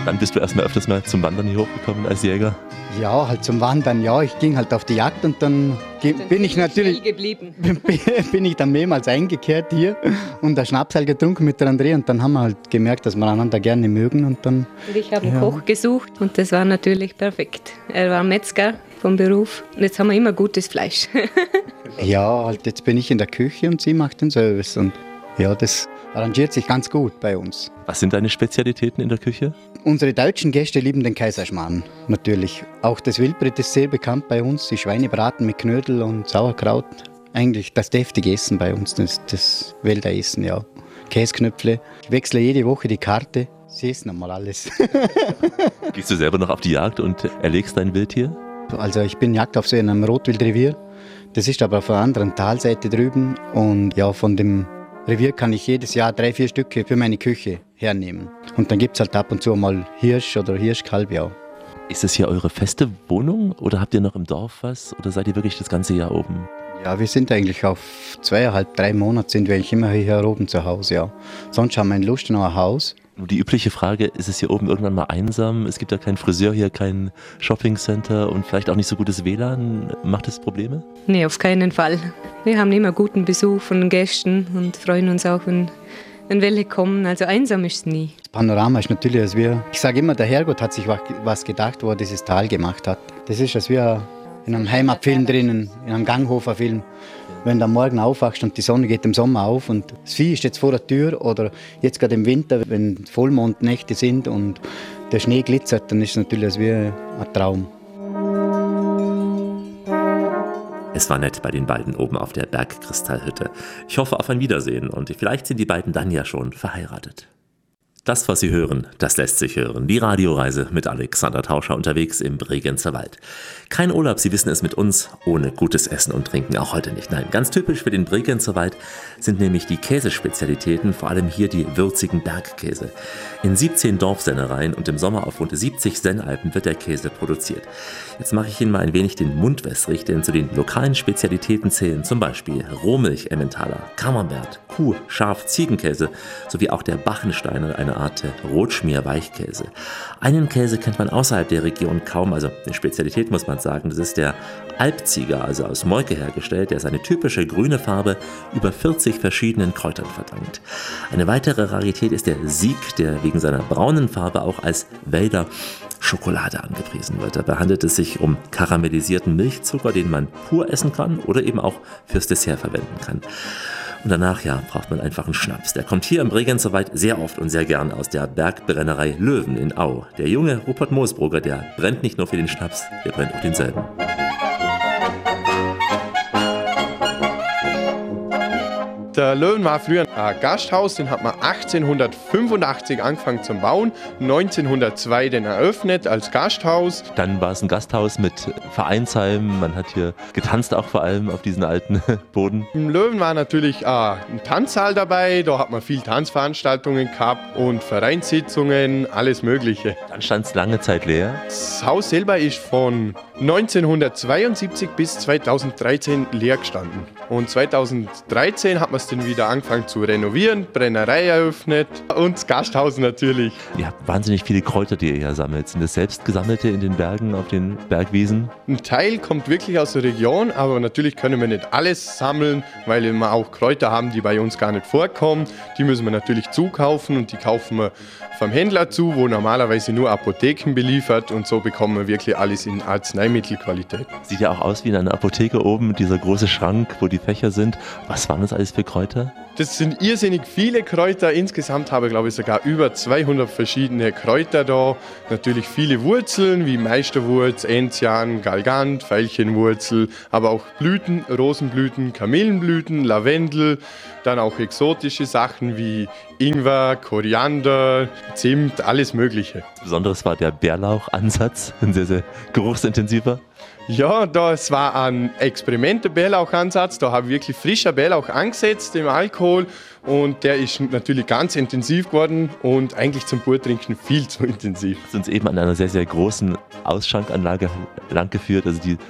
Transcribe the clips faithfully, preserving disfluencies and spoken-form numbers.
Dann bist du erstmal öfters mal zum Wandern hier hochgekommen als Jäger? Ja, halt zum Wandern, ja. Ich ging halt auf die Jagd und dann, dann bin ich natürlich geblieben. bin ich dann mehrmals eingekehrt hier und einen Schnaps halt getrunken mit der Andrea und dann haben wir halt gemerkt, dass wir einander gerne mögen und dann... Und ich habe einen ja. Koch gesucht und das war natürlich perfekt. Er war Metzger vom Beruf und jetzt haben wir immer gutes Fleisch. Ja, halt jetzt bin ich in der Küche und sie macht den Service und ja, das arrangiert sich ganz gut bei uns. Was sind deine Spezialitäten in der Küche? Unsere deutschen Gäste lieben den Kaiserschmarrn, natürlich. Auch das Wildbret ist sehr bekannt bei uns, die Schweinebraten mit Knödel und Sauerkraut. Eigentlich das deftige Essen bei uns, das, das Wälder Essen, ja. Käsknöpfle. Ich wechsle jede Woche die Karte, sie essen einmal alles. Gehst du selber noch auf die Jagd und erlegst dein Wild hier? Also ich bin Jagdaufseher in einem Rotwildrevier. Das ist aber auf der anderen Talseite drüben und ja, von dem Revier kann ich jedes Jahr drei, vier Stücke für meine Küche hernehmen. Und dann gibt es halt ab und zu mal Hirsch oder Hirschkalb, ja. Ist das hier eure feste Wohnung oder habt ihr noch im Dorf was oder seid ihr wirklich das ganze Jahr oben? Ja, wir sind eigentlich auf zweieinhalb, drei Monate sind wir eigentlich immer hier oben zu Hause, ja. Sonst haben wir in Lustenau ein Haus. Nur die übliche Frage, ist es hier oben irgendwann mal einsam? Es gibt ja keinen Friseur hier, kein Shoppingcenter und vielleicht auch nicht so gutes W L A N. Macht das Probleme? Nee, auf keinen Fall. Wir haben immer guten Besuch von den Gästen und freuen uns auch, wenn, wenn welche kommen. Also einsam ist es nie. Das Panorama ist natürlich, als wir, ich sage immer, der Herrgott hat sich was gedacht, wo er dieses Tal gemacht hat. Das ist, als wir in einem Heimatfilm drinnen, in einem Ganghofer-Film. Wenn du am Morgen aufwachst und die Sonne geht im Sommer auf und das Vieh ist jetzt vor der Tür oder jetzt gerade im Winter, wenn Vollmondnächte sind und der Schnee glitzert, dann ist es natürlich wie ein Traum. Es war nett bei den beiden oben auf der Bergkristallhütte. Ich hoffe auf ein Wiedersehen und vielleicht sind die beiden dann ja schon verheiratet. Das, was Sie hören, das lässt sich hören. Die Radioreise mit Alexander Tauscher unterwegs im Bregenzer Wald. Kein Urlaub, Sie wissen es, mit uns, ohne gutes Essen und Trinken, auch heute nicht. Nein, ganz typisch für den Bregenzer Wald sind nämlich die Käsespezialitäten, vor allem hier die würzigen Bergkäse. In siebzehn Dorfsennereien und im Sommer auf rund siebzig Sennalpen wird der Käse produziert. Jetzt mache ich Ihnen mal ein wenig den Mund wässrig, denn zu den lokalen Spezialitäten zählen zum Beispiel Rohmilch-Emmentaler, Camembert, Kuh-, Schaf-, Ziegenkäse sowie auch der Bachensteiner, eine Art Rotschmier-Weichkäse. Einen Käse kennt man außerhalb der Region kaum, also eine Spezialität muss man sagen, das ist der Alpzieger, also aus Molke hergestellt, der seine typische grüne Farbe über vierzig verschiedenen Kräutern verdankt. Eine weitere Rarität ist der Sieg, der wegen seiner braunen Farbe auch als Wälder Schokolade angepriesen wird. Dabei handelt es sich um karamellisierten Milchzucker, den man pur essen kann oder eben auch fürs Dessert verwenden kann. Und danach, ja, braucht man einfach einen Schnaps. Der kommt hier im Bregenzer Wald sehr oft und sehr gern aus der Bergbrennerei Löwen in Au. Der junge Rupert Moosbrugger, der brennt nicht nur für den Schnaps, der brennt auch denselben. Der Löwen war früher ein Gasthaus, den hat man achtzehnhundertfünfundachtzig angefangen zu bauen, neunzehnhundertzwei den eröffnet als Gasthaus. Dann war es ein Gasthaus mit Vereinsheim, man hat hier getanzt auch vor allem auf diesen alten Boden. Im Löwen war natürlich äh, ein Tanzsaal dabei, da hat man viel Tanzveranstaltungen gehabt und Vereinssitzungen, alles Mögliche. Dann stand es lange Zeit leer. Das Haus selber ist von neunzehnhundertzweiundsiebzig bis zweitausenddreizehn leer gestanden. Und zweitausenddreizehn hat man es dann wieder angefangen zu renovieren, Brennerei eröffnet und das Gasthaus natürlich. Ihr habt wahnsinnig viele Kräuter, die ihr hier sammelt. Sind das selbst gesammelte in den Bergen, auf den Bergwiesen? Ein Teil kommt wirklich aus der Region, aber natürlich können wir nicht alles sammeln, weil wir auch Kräuter haben, die bei uns gar nicht vorkommen. Die müssen wir natürlich zukaufen und die kaufen wir vom Händler zu, wo normalerweise nur Apotheken beliefert und so bekommen wir wirklich alles in Arzneimittelqualität. Sieht ja auch aus wie in einer Apotheke oben, dieser große Schrank, wo die Fächer sind. Was waren das alles für Kräuter? Das sind irrsinnig viele Kräuter. Insgesamt habe ich, glaube ich, sogar über zweihundert verschiedene Kräuter da. Natürlich viele Wurzeln wie Meisterwurz, Enzian, Galgant, Veilchenwurzel, aber auch Blüten, Rosenblüten, Kamillenblüten, Lavendel, dann auch exotische Sachen wie Ingwer, Koriander, Zimt, alles Mögliche. Besonderes war der Bärlauchansatz, ein sehr, sehr geruchsintensiver. Ja, das war ein Experiment-Bärlauchansatz. Da habe ich wirklich frischer Bärlauch angesetzt im Alkohol und der ist natürlich ganz intensiv geworden und eigentlich zum Purtrinken viel zu intensiv. Du hast uns eben an einer sehr, sehr großen Ausschankanlage langgeführt. Also die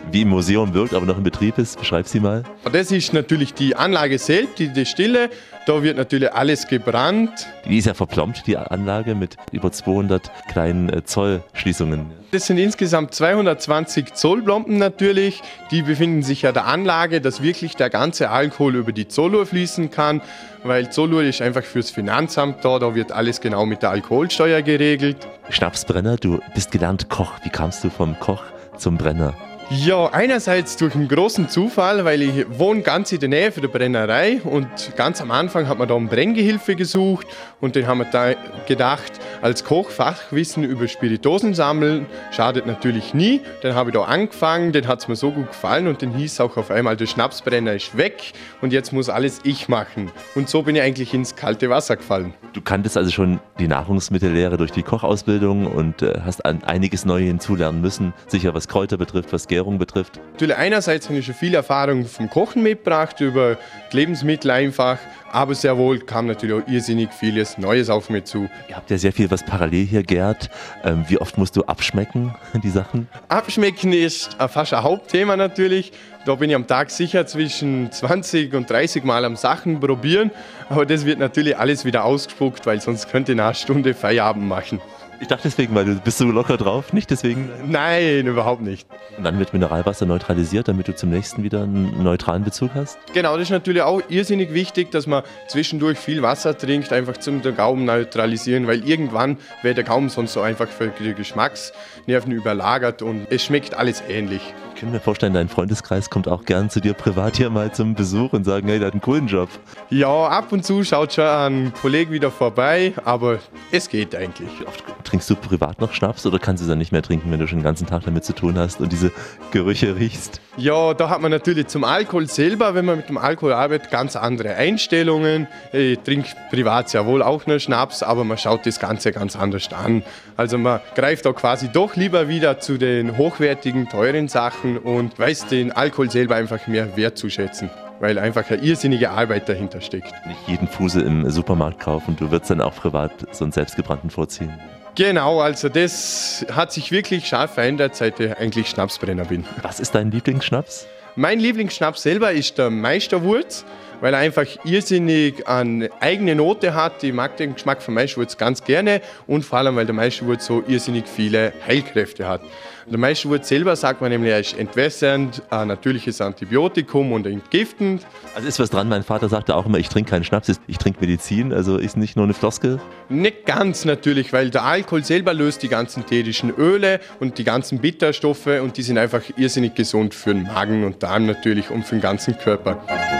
wie im Museum wirkt, aber noch in Betrieb ist. Beschreib sie mal. Das ist natürlich die Anlage selbst, die Destille. Da wird natürlich alles gebrannt. Die ist ja verplombt, die Anlage, mit über zweihundert kleinen äh, Zollschließungen. Das sind insgesamt zweihundertzwanzig Zollplomben natürlich. Die befinden sich ja der Anlage, dass wirklich der ganze Alkohol über die Zolluhr fließen kann. Weil Zolluhr ist einfach fürs Finanzamt da, da wird alles genau mit der Alkoholsteuer geregelt. Schnapsbrenner, du bist gelernt Koch. Wie kamst du vom Koch zum Brenner? Ja, einerseits durch einen großen Zufall, weil ich wohne ganz in der Nähe von der Brennerei und ganz am Anfang hat man da einen Brenngehilfe gesucht und den haben wir da gedacht, als Koch Fachwissen über Spiritosen sammeln, schadet natürlich nie. Dann habe ich da angefangen, den hat es mir so gut gefallen und dann hieß auch auf einmal, der Schnapsbrenner ist weg und jetzt muss alles ich machen. Und so bin ich eigentlich ins kalte Wasser gefallen. Du kanntest also schon die Nahrungsmittellehre durch die Kochausbildung und äh, hast an einiges Neu hinzulernen müssen, sicher was Kräuter betrifft, was Gärung betrifft. Natürlich einerseits habe ich schon viel Erfahrung vom Kochen mitgebracht, über Lebensmittel einfach, aber sehr wohl kam natürlich auch irrsinnig vieles Neues auf mich zu. Ihr habt ja sehr viel, was parallel hier gärt. Ähm, wie oft musst du abschmecken, die Sachen? Abschmecken ist fast ein Hauptthema natürlich. Da bin ich am Tag sicher zwischen zwanzig und dreißig Mal am Sachen probieren, aber das wird natürlich alles wieder ausgespuckt, weil sonst könnte ich nach einer Stunde Feierabend machen. Ich dachte deswegen, weil du bist so locker drauf, nicht deswegen? Nein, überhaupt nicht. Und dann wird Mineralwasser neutralisiert, damit du zum nächsten wieder einen neutralen Bezug hast? Genau, das ist natürlich auch irrsinnig wichtig, dass man zwischendurch viel Wasser trinkt, einfach zum den Gaumen neutralisieren, weil irgendwann wäre der Gaumen sonst so einfach für die Geschmacksnerven überlagert und es schmeckt alles ähnlich. Ich kann mir vorstellen, dein Freundeskreis kommt auch gern zu dir privat hier mal zum Besuch und sagen, hey, der hat einen coolen Job. Ja, ab und zu schaut schon ein Kollege wieder vorbei, aber es geht eigentlich. Wie oft trinkst du privat noch Schnaps oder kannst du es dann nicht mehr trinken, wenn du schon den ganzen Tag damit zu tun hast und diese Gerüche riechst? Ja, da hat man natürlich zum Alkohol selber, wenn man mit dem Alkohol arbeitet, ganz andere Einstellungen. Ich trinke privat sehr wohl auch noch Schnaps, aber man schaut das Ganze ganz anders an. Also man greift da quasi doch lieber wieder zu den hochwertigen, teuren Sachen und weiß den Alkohol selber einfach mehr wertzuschätzen, weil einfach eine irrsinnige Arbeit dahinter steckt. Nicht jeden Fusel im Supermarkt kaufen, du würdest dann auch privat so einen selbstgebrannten vorziehen. Genau, also das hat sich wirklich scharf verändert, seit ich eigentlich Schnapsbrenner bin. Was ist dein Lieblingsschnaps? Mein Lieblingsschnaps selber ist der Meisterwurz, weil er einfach irrsinnig eine eigene Note hat. Ich mag den Geschmack von Meisterwurz ganz gerne und vor allem, weil der Meisterwurz so irrsinnig viele Heilkräfte hat. Der Meisterwurz selber sagt man nämlich, er ist entwässernd, ein natürliches Antibiotikum und entgiftend. Also ist was dran, mein Vater sagte auch immer, ich trinke keinen Schnaps, ich trinke Medizin, also ist nicht nur eine Floskel? Nicht ganz natürlich, weil der Alkohol selber löst die ganzen ätherischen Öle und die ganzen Bitterstoffe und die sind einfach irrsinnig gesund für den Magen und Darm natürlich und für den ganzen Körper.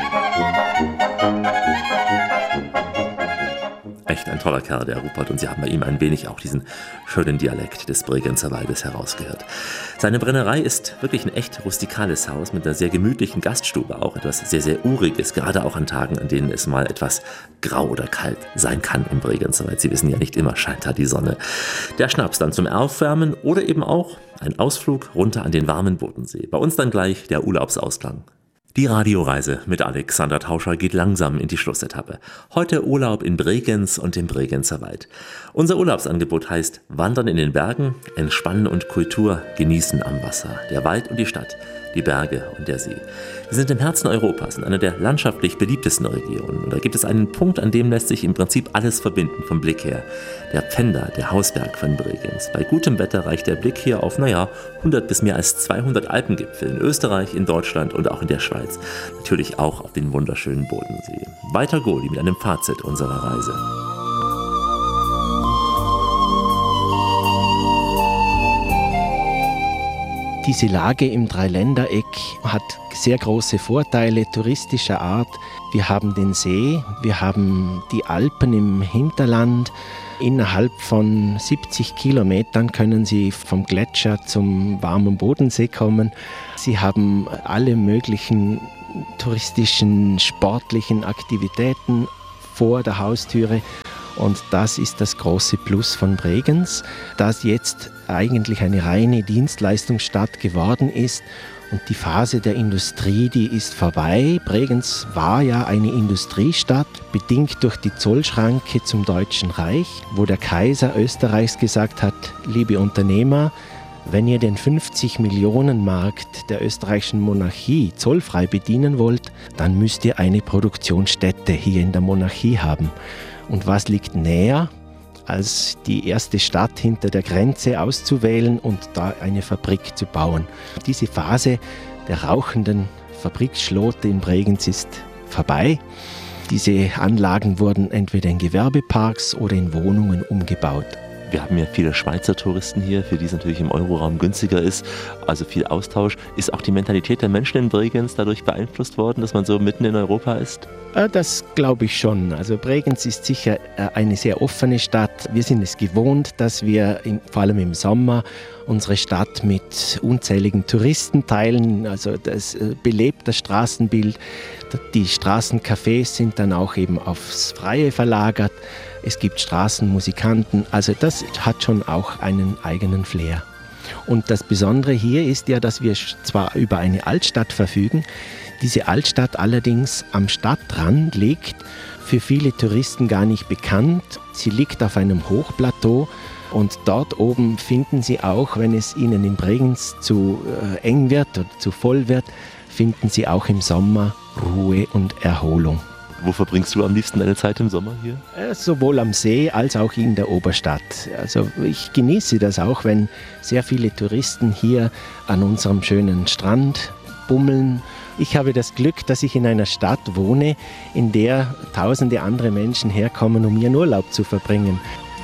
Echt ein toller Kerl, der Rupert, und Sie haben bei ihm ein wenig auch diesen schönen Dialekt des Bregenzer Waldes herausgehört. Seine Brennerei ist wirklich ein echt rustikales Haus mit einer sehr gemütlichen Gaststube, auch etwas sehr, sehr Uriges, gerade auch an Tagen, an denen es mal etwas grau oder kalt sein kann im Bregenzer Wald. Sie wissen ja, nicht immer scheint da die Sonne. Der Schnaps dann zum Aufwärmen oder eben auch ein Ausflug runter an den warmen Bodensee. Bei uns dann gleich der Urlaubsausklang. Die Radioreise mit Alexander Tauscher geht langsam in die Schlussetappe. Heute Urlaub in Bregenz und im Bregenzer Wald. Unser Urlaubsangebot heißt Wandern in den Bergen, Entspannen und Kultur genießen am Wasser. Der Wald und die Stadt, die Berge und der See. Wir sind im Herzen Europas, in einer der landschaftlich beliebtesten Regionen. Und da gibt es einen Punkt, an dem lässt sich im Prinzip alles verbinden vom Blick her. Der Pfänder, der Hausberg von Bregenz. Bei gutem Wetter reicht der Blick hier auf, naja, hundert bis mehr als zweihundert Alpengipfel in Österreich, in Deutschland und auch in der Schweiz. Natürlich auch auf den wunderschönen Bodensee. Weiter Goli mit einem Fazit unserer Reise. Diese Lage im Dreiländereck hat sehr große Vorteile touristischer Art. Wir haben den See, wir haben die Alpen im Hinterland. Innerhalb von siebzig Kilometern können Sie vom Gletscher zum warmen Bodensee kommen. Sie haben alle möglichen touristischen, sportlichen Aktivitäten vor der Haustüre. Und das ist das große Plus von Bregenz, dass jetzt eigentlich eine reine Dienstleistungsstadt geworden ist. Und die Phase der Industrie, die ist vorbei. Bregenz war ja eine Industriestadt, bedingt durch die Zollschranke zum Deutschen Reich, wo der Kaiser Österreichs gesagt hat, liebe Unternehmer, wenn ihr den fünfzig Millionen Markt der österreichischen Monarchie zollfrei bedienen wollt, dann müsst ihr eine Produktionsstätte hier in der Monarchie haben. Und was liegt näher, als die erste Stadt hinter der Grenze auszuwählen und da eine Fabrik zu bauen? Diese Phase der rauchenden Fabriksschlote in Bregenz ist vorbei. Diese Anlagen wurden entweder in Gewerbeparks oder in Wohnungen umgebaut. Wir haben ja viele Schweizer Touristen hier, für die es natürlich im Euroraum günstiger ist, also viel Austausch. Ist auch die Mentalität der Menschen in Bregenz dadurch beeinflusst worden, dass man so mitten in Europa ist? Das glaube ich schon. Also Bregenz ist sicher eine sehr offene Stadt. Wir sind es gewohnt, dass wir im, vor allem im Sommer unsere Stadt mit unzähligen Touristen teilen. Also das belebt das Straßenbild. Die Straßencafés sind dann auch eben aufs Freie verlagert. Es gibt Straßenmusikanten. Also das hat schon auch einen eigenen Flair. Und das Besondere hier ist ja, dass wir zwar über eine Altstadt verfügen, diese Altstadt allerdings am Stadtrand liegt, für viele Touristen gar nicht bekannt. Sie liegt auf einem Hochplateau und dort oben finden Sie auch, wenn es Ihnen in Bregenz zu äh, eng wird oder zu voll wird, finden Sie auch im Sommer Ruhe und Erholung. Wo verbringst du am liebsten deine Zeit im Sommer hier? Äh, sowohl am See als auch in der Oberstadt. Also ich genieße das auch, wenn sehr viele Touristen hier an unserem schönen Strand bummeln. Ich habe das Glück, dass ich in einer Stadt wohne, in der tausende andere Menschen herkommen, um ihren Urlaub zu verbringen.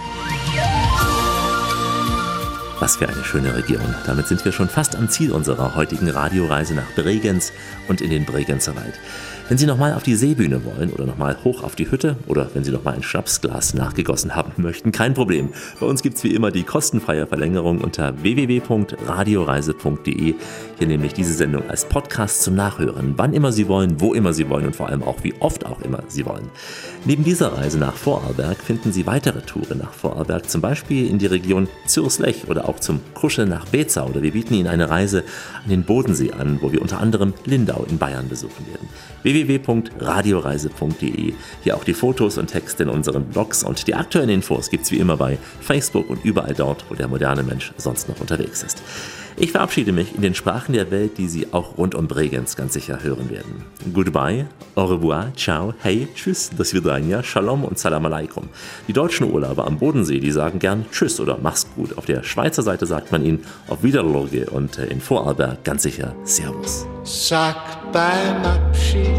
Was für eine schöne Region. Damit sind wir schon fast am Ziel unserer heutigen Radioreise nach Bregenz und in den Bregenzer Wald. Wenn Sie nochmal auf die Seebühne wollen oder nochmal hoch auf die Hütte oder wenn Sie nochmal ein Schnapsglas nachgegossen haben möchten, kein Problem. Bei uns gibt es wie immer die kostenfreie Verlängerung unter w w w punkt radioreise punkt d e. Hier nämlich diese Sendung als Podcast zum Nachhören, wann immer Sie wollen, wo immer Sie wollen und vor allem auch wie oft auch immer Sie wollen. Neben dieser Reise nach Vorarlberg finden Sie weitere Touren nach Vorarlberg, zum Beispiel in die Region Zürs-Lech oder auch zum Kuscheln nach Bezau, oder wir bieten Ihnen eine Reise an den Bodensee an, wo wir unter anderem Lindau in Bayern besuchen werden. w w w punkt radioreise punkt d e. Hier auch die Fotos und Texte in unseren Blogs und die aktuellen Infos gibt es wie immer bei Facebook und überall dort, wo der moderne Mensch sonst noch unterwegs ist. Ich verabschiede mich in den Sprachen der Welt, die Sie auch rund um Bregenz ganz sicher hören werden. Goodbye, au revoir, ciao, hey, tschüss, do svidania, shalom und salam alaikum. Die deutschen Urlauber am Bodensee, die sagen gern tschüss oder mach's gut. Auf der Schweizer Seite sagt man ihnen auf Wiederloge und in Vorarlberg ganz sicher Servus. Sagt beim Abschied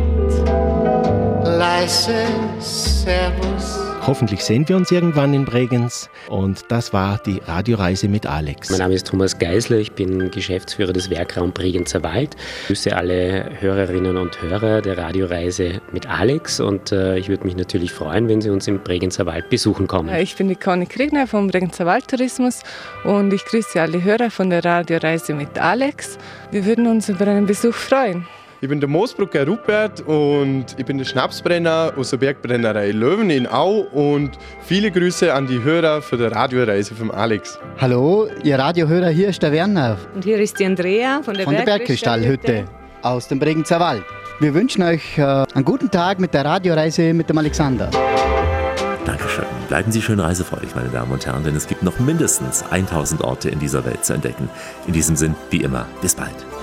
leise Servus. Hoffentlich sehen wir uns irgendwann in Bregenz. Und das war die Radioreise mit Alex. Mein Name ist Thomas Geisler, ich bin Geschäftsführer des Werkraum Bregenzer Wald. Ich grüße alle Hörerinnen und Hörer der Radioreise mit Alex und äh, ich würde mich natürlich freuen, wenn Sie uns im Bregenzer Wald besuchen kommen. Ich bin die Conny Kriegner vom Bregenzer Waldtourismus und ich grüße alle Hörer von der Radioreise mit Alex. Wir würden uns über einen Besuch freuen. Ich bin der Moosbrucker Rupert und ich bin der Schnapsbrenner aus der Bergbrennerei Löwen in Au und viele Grüße an die Hörer für die Radioreise vom Alex. Hallo, ihr Radiohörer, hier ist der Werner Und hier ist die Andrea von der, von der Bergkristallhütte Bergkristallhütte aus dem Bregenzer Wald. Wir wünschen euch äh, einen guten Tag mit der Radioreise mit dem Alexander. Dankeschön. Bleiben Sie schön reisefreudig, meine Damen und Herren, denn es gibt noch mindestens tausend Orte in dieser Welt zu entdecken. In diesem Sinn, wie immer, bis bald.